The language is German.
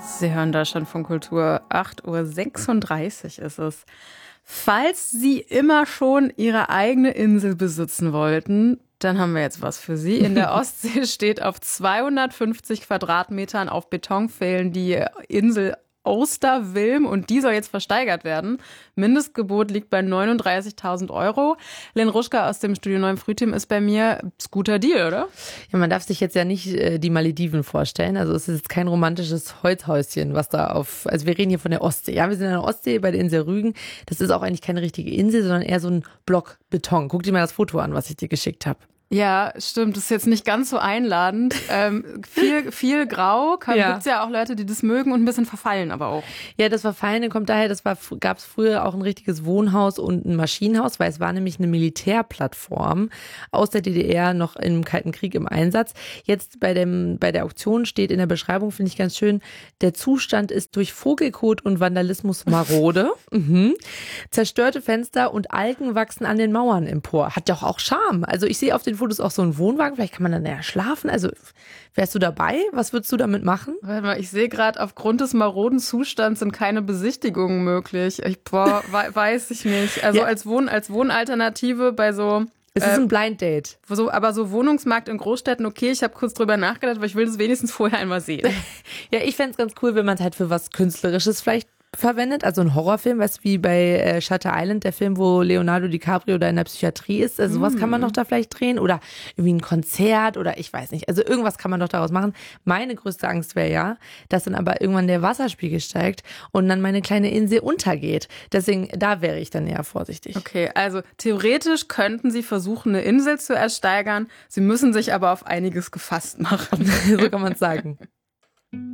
Sie hören Deutschlandfunk Kultur, 8:36 Uhr ist es. Falls Sie immer schon Ihre eigene Insel besitzen wollten, dann haben wir jetzt was für Sie. In der Ostsee steht auf 250 Quadratmetern auf Betonpfählen die Insel Oosterwilm und die soll jetzt versteigert werden. Mindestgebot liegt bei 39.000 €. Len Ruschka aus dem Studio 9 Frühteam ist bei mir. Ist guter Deal, oder? Ja, man darf sich jetzt ja nicht die Malediven vorstellen. Also es ist jetzt kein romantisches Holzhäuschen, was da also wir reden hier von der Ostsee. Ja, wir sind an der Ostsee bei der Insel Rügen. Das ist auch eigentlich keine richtige Insel, sondern eher so ein Block Beton. Guck dir mal das Foto an, was ich dir geschickt habe. Ja, stimmt. Das ist jetzt nicht ganz so einladend. Viel grau. Gibt's ja auch Leute, die das mögen und ein bisschen verfallen aber auch. Ja, das Verfallene kommt daher, gab es früher auch ein richtiges Wohnhaus und ein Maschinenhaus, weil es war nämlich eine Militärplattform aus der DDR noch im Kalten Krieg im Einsatz. Jetzt bei der Auktion steht in der Beschreibung, finde ich ganz schön, der Zustand ist durch Vogelkot und Vandalismus marode. Zerstörte Fenster und Algen wachsen an den Mauern empor. Hat doch auch Charme. Also ich sehe auf den Fotos auch so einen Wohnwagen, vielleicht kann man dann ja schlafen. Also wärst du dabei? Was würdest du damit machen? Warte mal, ich sehe gerade, aufgrund des maroden Zustands sind keine Besichtigungen möglich. Weiß ich nicht. Also ja. als Wohnalternative bei so... Es ist ein Blind Date. Aber so Wohnungsmarkt in Großstädten, okay, ich habe kurz drüber nachgedacht, aber ich will das wenigstens vorher einmal sehen. Ja, ich fände es ganz cool, wenn man es halt für was Künstlerisches vielleicht verwendet, also ein Horrorfilm, weißt du, wie bei Shutter Island, der Film, wo Leonardo DiCaprio da in der Psychiatrie ist, also sowas kann man doch da vielleicht drehen oder irgendwie ein Konzert oder ich weiß nicht, also irgendwas kann man doch daraus machen. Meine größte Angst wäre ja, dass dann aber irgendwann der Wasserspiegel steigt und dann meine kleine Insel untergeht. Deswegen, da wäre ich dann eher vorsichtig. Okay, also theoretisch könnten Sie versuchen, eine Insel zu ersteigern, Sie müssen sich aber auf einiges gefasst machen. So kann man es sagen.